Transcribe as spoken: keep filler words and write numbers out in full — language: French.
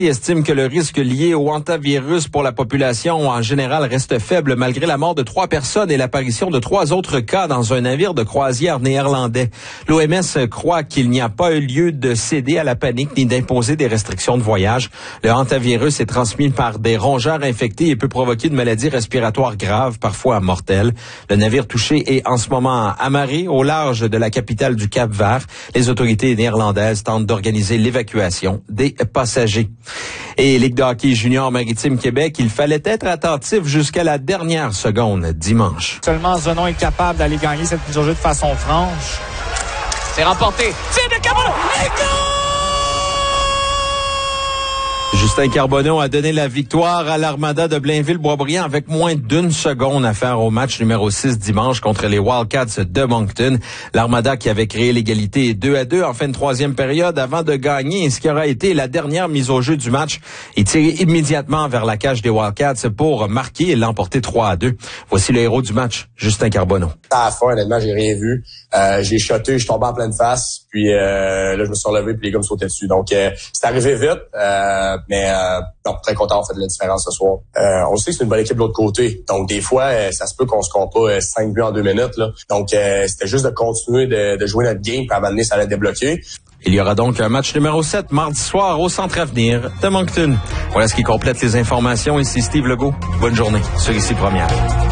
estime que le risque lié au hantavirus pour la population en général reste faible malgré la mort de trois personnes et l'apparition de trois autres cas dans un navire de croisière néerlandais. L'O M S croit qu'il n'y a pas eu lieu de céder à la panique ni d'imposer des restrictions de voyage. Le hantavirus est transmis par des rongeurs infectés et peut provoquer une maladie respiratoire grave, parfois mortelle. Le navire touché est en ce moment amarré au large de la capitale du Cap-Vert. Les autorités néerlandaises tentent d'organiser l'évacuation des passagers. Et Ligue de hockey junior Maritime Québec, il fallait être attentif jusqu'à la dernière seconde dimanche. Seulement Zenon est capable d'aller gagner cette mise au jeu de façon franche. C'est remporté. C'est de Carbonneau. Et goal! Justin Carbonneau a donné la victoire à l'Armada de Blainville-Boisbriand avec moins d'une seconde à faire au match numéro six dimanche contre les Wildcats de Moncton. L'Armada qui avait créé l'égalité deux à deux en fin de troisième période avant de gagner ce qui aura été la dernière mise au jeu du match. Il tire immédiatement vers la cage des Wildcats pour marquer et l'emporter trois à deux. Voici le héros du match, Justin Carbonneau. À la fin, honnêtement, j'ai rien vu. Euh, j'ai shoté, je suis tombé en pleine face, puis euh, là, je me suis relevé, puis les gars me sautaient dessus. Donc, euh, c'est arrivé vite, euh, mais euh, non, très content d'avoir fait de la différence ce soir. Euh, on sait que c'est une bonne équipe de l'autre côté. Donc, des fois, euh, ça se peut qu'on se compte pas euh, cinq buts en deux minutes. Là. Donc, euh, c'était juste de continuer de, de jouer notre game, puis à un moment donné, ça allait débloquer. Il y aura donc un match numéro sept mardi soir au Centre Avenir de Moncton. Voilà ce qui complète les informations. Ici Steve Legault. Bonne journée sur Ici Première.